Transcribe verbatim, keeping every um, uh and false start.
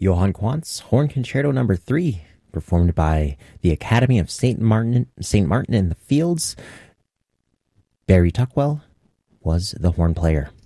Johann Quantz Horn Concerto Number Three, performed by the Academy of Saint Martin, Saint Martin in the Fields. Barry Tuckwell was the horn player.